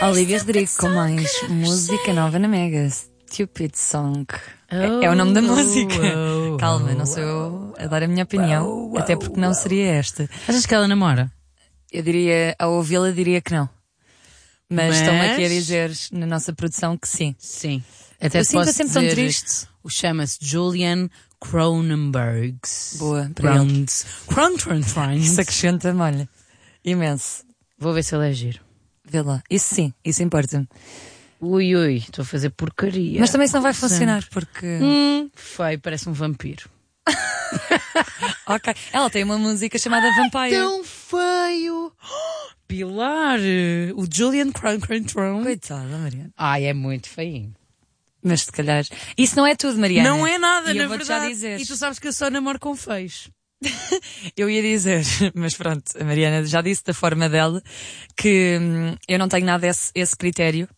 Olivia Rodrigo com mais música nova na Mega. Stupid Song. É o nome da música. Calma, não sou eu a dar a minha opinião. Até porque não seria esta. Achas que ela namora? Eu diria, ao ouvi-la, diria que não. Mas estão-me aqui a dizer na nossa produção que sim. Sim. Até eu sinto sempre tão triste. O chama-se Julian Cronenberg. Boa, para ele. Isso Isso acrescenta-me, olha, imenso. Vou ver se ele é giro. Vê lá. Isso sim, isso importa-me. Ui, estou a fazer porcaria. Mas também isso não vai funcionar, porque... Feio, parece um vampiro. Ok. Ela tem uma música chamada Vampire. Tão feio! Pilar! O Julian Cronenberg. Coitada, Mariana. Ai, é muito feinho. Mas se calhar... Isso não é tudo, Mariana. Não é nada, e na eu vou-te verdade. já dizer. E tu sabes que eu só namoro com feios. Eu ia dizer, mas pronto, a Mariana já disse da forma dela que eu não tenho nada esse critério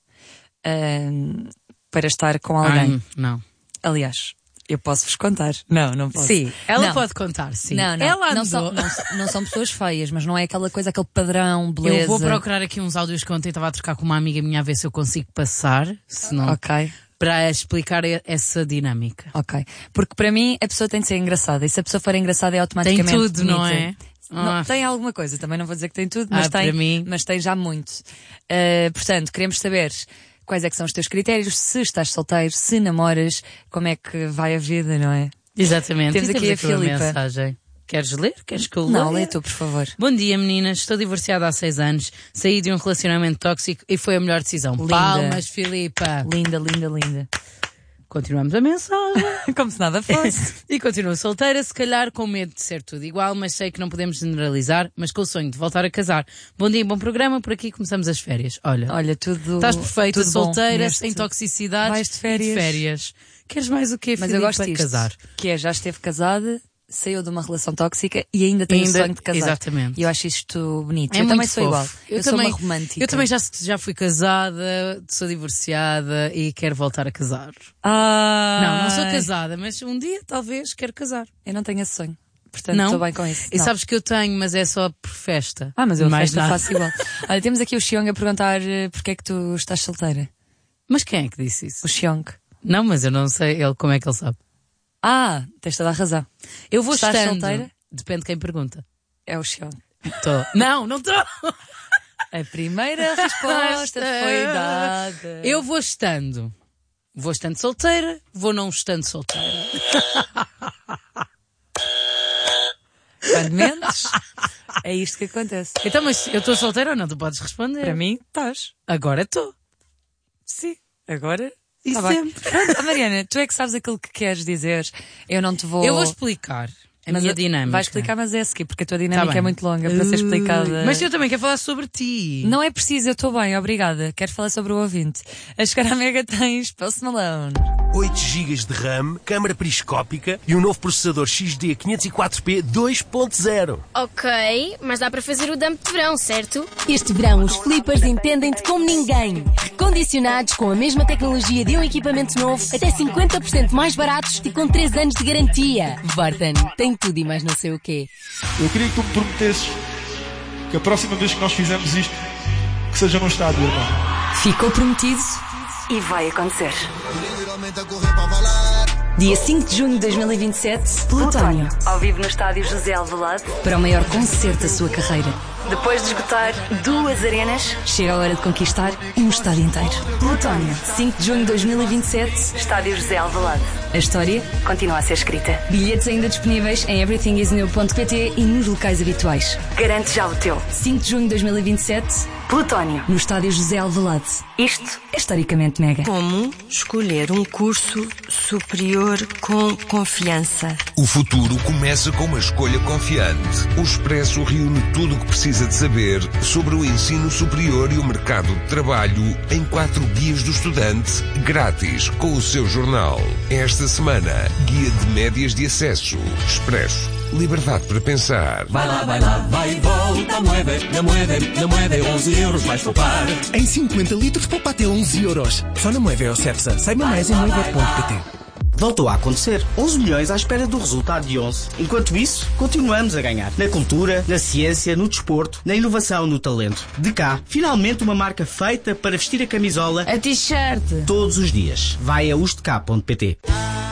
para estar com alguém. Não. Aliás, eu posso-vos contar. Não posso. Sim, ela não. pode contar, sim. Não. Ela não andou... não são pessoas feias, mas não é aquela coisa, aquele padrão, beleza. Eu vou procurar aqui uns áudios que ontem estava a trocar com uma amiga minha a ver se eu consigo passar, se não... Ok. Para explicar essa dinâmica. Ok. Porque para mim a pessoa tem de ser engraçada. E se a pessoa for engraçada é automaticamente tem tudo, bonita. não é? Não, tem alguma coisa, também não vou dizer que tem tudo, para mim... mas tem já muito. Portanto, queremos saber quais é que são os teus critérios, se estás solteiro, se namoras, como é que vai a vida, não é? Exatamente. Temos aqui a uma Filipa. Mensagem. Queres ler? Queres que eu leia? Não, lê tu, por favor. Bom dia, meninas. Estou divorciada há 6 anos. Saí de um relacionamento tóxico e foi a melhor decisão. Linda. Palmas, Filipa. Linda. Continuamos a mensagem. Como se nada fosse. E continuo solteira, se calhar com medo de ser tudo igual, mas sei que não podemos generalizar, mas com o sonho de voltar a casar. Bom dia e bom programa, por aqui começamos as férias. Olha, tudo. Estás perfeita, tudo solteira, bom, sem toxicidades. Vais de férias. E de férias. Queres mais o quê, Mas Filipa? eu gosto disto, casar. que é, já esteve casada, saiu de uma relação tóxica e ainda tem o sonho de casar. Exatamente. E eu acho isto bonito. É eu muito também sou fofo. igual. Eu sou uma romântica. Eu também já fui casada, sou divorciada e quero voltar a casar. Não sou casada, mas um dia talvez quero casar. Eu não tenho esse sonho. Portanto, Não? estou bem com isso. E sabes que eu tenho, mas é só por festa. Mas eu mais nada. faço igual. Olha, temos aqui o Xiong a perguntar porque é que tu estás solteira. Mas quem é que disse isso? O Xiong. Não, mas eu não sei como é que ele sabe. Tens toda a razão. Eu vou Estás estando. solteira? Depende de quem pergunta. É o Xiong. Tô. Não estou. A primeira resposta foi dada. Eu vou estando. Vou estando solteira, vou não estando solteira. Quando mentes, é isto que acontece. Então, mas eu estou solteira ou não? Tu podes responder. Para mim, estás. Agora estou. Sim. Agora... E tá bem. sempre. Pronto, Mariana, tu é que sabes aquilo que queres dizer. Eu não te vou... Eu vou explicar a minha dinâmica. Vais explicar, mas é a seguir, porque a tua dinâmica Tá é muito longa para ser explicada. Mas eu também quero falar sobre ti. Não é preciso, eu estou bem, obrigada. Quero falar sobre o ouvinte. A chegar à Mega tens Post Malone. 8 GB de RAM, câmara periscópica e um novo processador XD 504p 2.0. Ok, mas dá para fazer o dump de verão, certo? Este verão os flippers entendem-te como ninguém. Recondicionados com a mesma tecnologia de um equipamento novo, até 50% mais baratos e com 3 anos de garantia. Vorten tem tudo e mais não sei o quê. Eu queria que tu me prometesses que a próxima vez que nós fizermos isto, que seja no estádio, irmão. Ficou prometido e vai acontecer. Dia 5 de junho de 2027, Plutónio, ao vivo no estádio José Alvalade, para o maior concerto da sua carreira. Depois de esgotar 2 arenas, chega a hora de conquistar um estádio inteiro. Plutónio, 5 de junho de 2027, estádio José Alvalade. A história continua a ser escrita. Bilhetes ainda disponíveis em everythingisnew.pt e nos locais habituais. Garante já o teu. 5 de junho de 2027, Plutónio, no estádio José Alvalade. Isto é historicamente mega. Como escolher um curso superior com confiança? O futuro começa com uma escolha confiante. O Expresso reúne tudo o que precisa de saber sobre o ensino superior e o mercado de trabalho em 4 guias do estudante, grátis, com o seu jornal. Esta semana, guia de médias de acesso. Expresso. Liberdade para pensar. Vai lá, vai e volta, mueve, 11 euros vais poupar. Em 50 litros poupa até 11 euros. Só na Moeve ou Cepsa. Saiba mais em moeve.pt. Voltou a acontecer. 11 milhões à espera do resultado de 11. Enquanto isso, continuamos a ganhar. Na cultura, na ciência, no desporto, na inovação, no talento. De cá, finalmente uma marca feita para vestir a camisola, a t-shirt, todos os dias. Vai a ustk.pt.